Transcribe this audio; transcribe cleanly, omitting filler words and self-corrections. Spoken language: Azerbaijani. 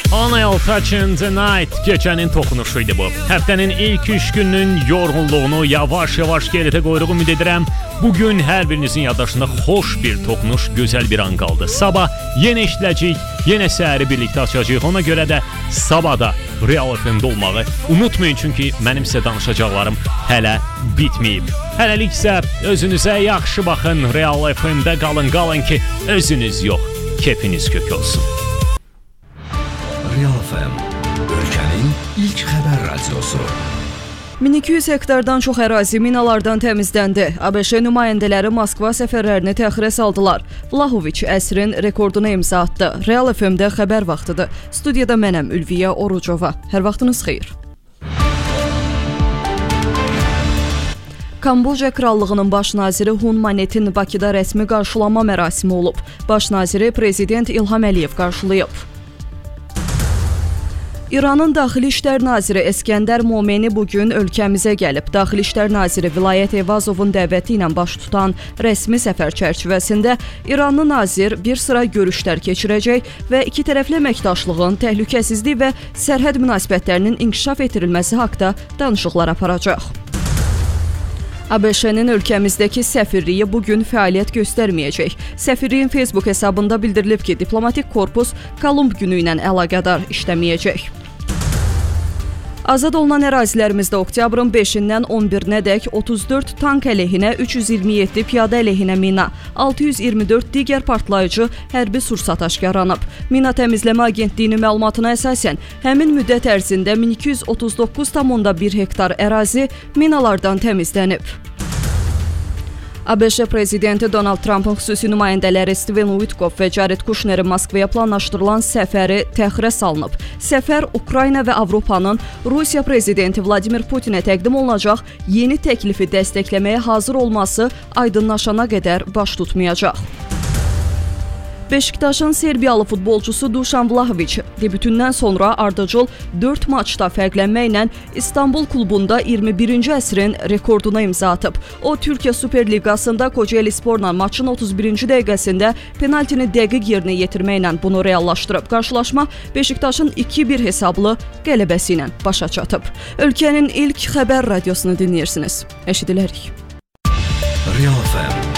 Anel Touching the Night gecənin toxunuşuydu bu. Həftənin ilk 3 gününün yorğunluğunu yavaş-yavaş geridə qoyduğumu ümid edirəm. Bugün hər birinizin yaddaşında xoş bir toxunuş, gözəl bir an qaldı. Sabah yenə işləyəcəyik, yenə səhəri birlikdə açacağıq. Ona görə də sabahda Real FM-də olmağı unutmayın, çünki mənim sizə danışacaqlarım hələ bitməyib. Hələlik isə özünüzə yaxşı baxın. Real FM-də qalın ki, özünüz yox, keyfiniz kök olsun. Real FM, ölkənin ilk xəbər radiosu. 1200 hektardan çox ərazi minalardan təmizləndi. ABŞ nümayəndələri Moskva səfərlərini təxirə saldılar. Vlahoviç əsrin rekorduna imza atdı. Real FM-də xəbər vaxtıdır. Studiyada mənəm Ülviyə Orucova. Hər vaxtınız xeyir. Kamboca Krallığının baş naziri Hun Manetin Bakıda rəsmi qarşılama mərasimi olub. Baş naziri Prezident İlham Əliyev qarşılayıb. İranın Daxili İşlər naziri Eskəndər Momeni bugün ölkəmizə gəlib. Daxili İşlər naziri Vilayət Evazovun dəvəti ilə baş tutan rəsmi səfər çərçivəsində İranlı nazir bir sıra görüşlər keçirəcək və iki tərəfli əməkdaşlığın, təhlükəsizlik və sərhəd münasibətlərinin inkişaf etdirilməsi haqqında danışıqlar aparacaq. ABŞ-nin ölkəmizdəki səfirliyi bugün fəaliyyət göstərməyəcək. Səfirliyin Facebook hesabında bildirilib ki, diplomatik korpus Kolumb günü ilə əlaqədar işləməyəcək. Azad olunan ərazilərimizdə oktyabrın 5-dən 11-nədək 34 tank əleyhinə, 327 piyada əleyhinə mina, 624 digər partlayıcı hərbi sursat aşkarlanıb. Mina Təmizləmə Agentliyinin məlumatına əsasən, həmin müddət ərzində 1239,1 hektar ərazi minalardan təmizlənib. ABŞ prezidenti Donald Trumpın xüsusi nümayəndələri Steven Witkoff və Jared Kushnerin Moskvaya planlaşdırılan səfəri təxirə salınıb. Səfər Ukrayna və Avropanın Rusiya prezidenti Vladimir Putinə təqdim olunacaq yeni təklifi dəstəkləməyə hazır olması aydınlaşana qədər baş tutmayacaq. Beşiktaşın Serbiyalı futbolçusu Dušan Vlahović debütündən sonra ardıcıl 4 maçda fərqlənməklə İstanbul klubunda 21-ci əsrin rekorduna imza atıb. O, Türkiyə Super Liqasında Kocaelisporla maçın 31-ci dəqiqəsində penaltini dəqiq yerinə yetirməklə bunu reallaşdırıb. Qarşılaşma Beşiktaşın 2-1 hesablı qələbəsi ilə başa çatıb. Ölkənin ilk xəbər radiosunu dinləyirsiniz. Eşidilərik. Real FM.